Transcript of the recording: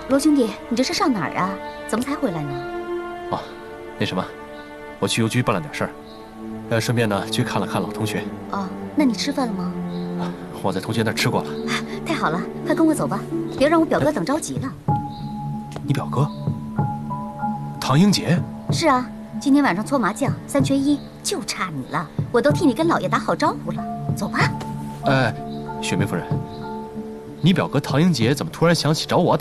罗兄弟，你这是上哪儿啊？怎么才回来呢？ 哦，那什么，我去邮局办了点事儿，顺便呢去看了看老同学。 哦，那你吃饭了吗？ 我在同学那儿吃过了。 太好了，快跟我走吧，别让我表哥等着急了。 你表哥？唐英杰？ 是啊，今天晚上搓麻将3缺1，就差你了，我都替你跟老爷打好招呼了。走吧。 雪梅夫人，你表哥唐英杰怎么突然想起找我打